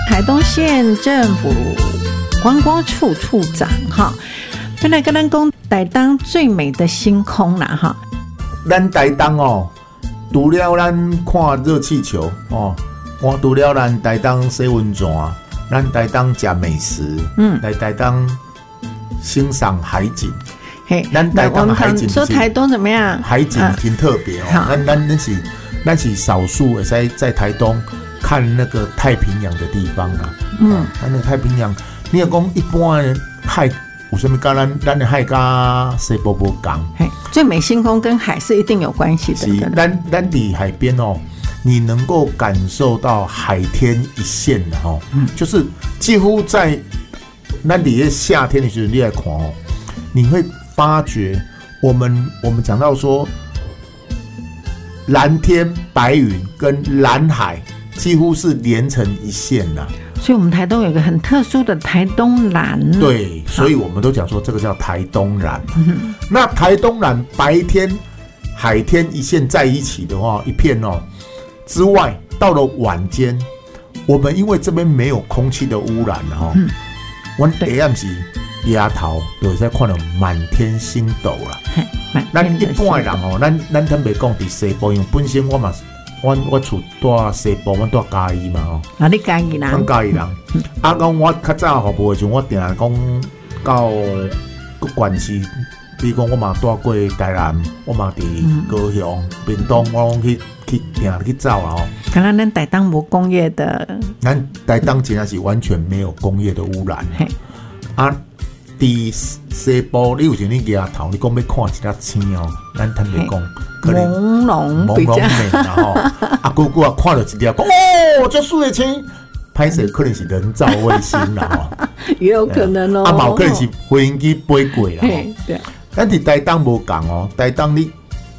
台东县政府观光处处长哈，要来跟咱讲台东最美的星空啦哈。 咱台东哦，除了咱看热气球哦，除了咱台东洗温泉，咱台东吃美食，来台东欣赏海景。 嘿， 咱台东的海景说台东怎么样？ 海景挺特别哦，咱是少数会使在台东看那个太平洋的地方啦。那个太平洋，你要讲一般的海有什么跟咱的海跟西部不同？ 最美星空跟海是一定有关系的。 是，咱伫海边哦，你能够感受到海天一线的哦，就是几乎在咱伫夏天的时候，你来看哦，你会发觉我们讲到说蓝天白云跟蓝海几乎是连成一线啦。 所以我们台东有一个很特殊的台东蓝， 对，所以我们都讲说这个叫台东蓝。那台东蓝白天海天一线在一起的话，一片哦之外，到了晚间，我们因为这边没有空气的污染哈，我下暗时丫头就会使看到满天星斗啦。咱一般的人哦，咱坦白讲，伫西部，因为本身我厝住西部，我住嘉义嘛吼。 啊，你嘉义人？ 我嘉义人。讲我较早服务的时候，我定讲到各县市，比如讲我嘛住过台南，我嘛伫高雄、屏东，我拢去定去走啦吼。 看来咱台东无工业的， 咱台东真的是完全没有工业的污染。伫西部，你有时你抬头，你讲要看一粒星哦，咱坦白讲，可能朦胧美啦吼。姑姑看到一粒，讲哦，这数的星，拍摄可能是人造卫星啦吼， 也有可能哦。 嘛有可能是飞行机飞过啦。 对， 咱伫台东无共哦，台东你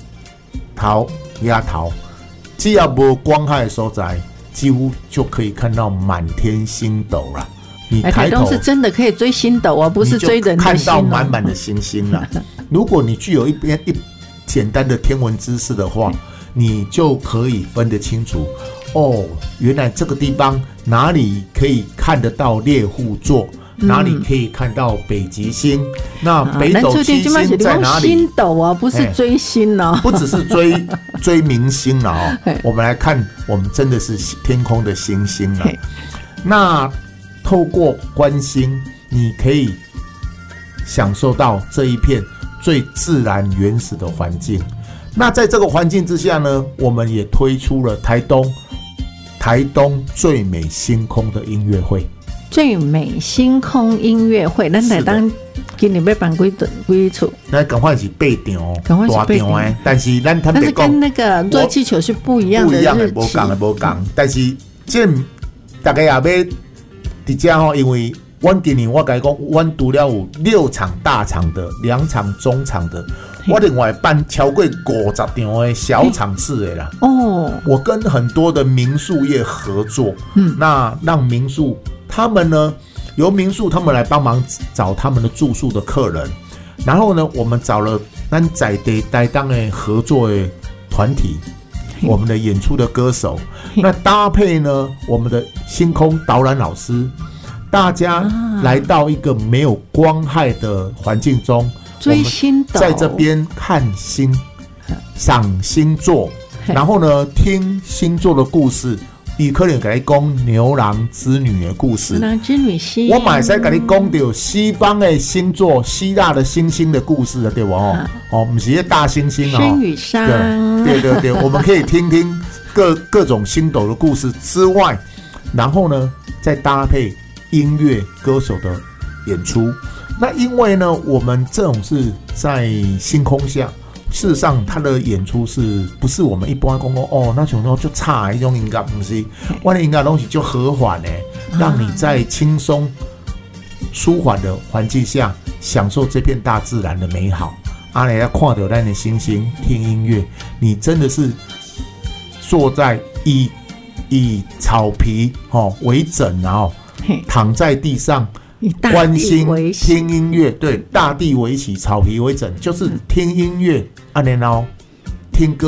抬头，只要无光害的所在，几乎就可以看到满天星斗啦。你抬头台东是真的可以追星斗哦，不是追人的星哦， 看到满满的星星了。如果你具有一简单的天文知识的话，你就可以分得清楚哦，原来这个地方哪里可以看得到猎户座，哪里可以看到北极星，那北斗七星在哪里？ 星斗啊，不是追星哦， 不只是追明星了哦。我们来看，我们真的是天空的星星了。那透过观星，你可以享受到这一片最自然原始的环境。那在这个环境之下呢，我们也推出了台东最美星空的音乐会。 最美星空音乐会，咱台东今年要办几处？ 那赶快是8场，大场的。但是咱坦白讲， 跟那个热气球是不一样的日期， 无同。但是这大家也要伫遮吼，因为阮今年我甲你讲，阮除了有6场大场的，2场中场的，我另外办超过50场的小场次的啦。哦，我跟很多的民宿业合作，那让民宿他们呢，由民宿他们来帮忙找他们的住宿的客人，然后呢，我们找了咱在地台东的合作的团体。我们的演出的歌手，那搭配呢，我们的星空导览老师，大家来到一个没有光害的环境中， 追星斗， 在这边看星、赏星座，然后呢，听星座的故事。伊可能跟你讲牛郎织女的故事， 牛郎织女星， 我嘛会跟你讲到西方的星座、希腊的星星的故事，对不？不是大星星哦， 轩辕商， 对，我们可以听听各种星斗的故事之外，然后呢，再搭配音乐歌手的演出。那因为呢，我们这种是在星空下。事实上，他的演出是不是我们一般讲哦？那种就差一种音乐，不是，我的音乐东西就和缓的，让你在轻松、舒缓的环境下享受这片大自然的美好。阿来要看到咱的星星，听音乐，你真的是坐在以草皮为枕，然后躺在地上。观星听音乐，对，大地为起，草皮为枕，就是听音乐，然后听歌。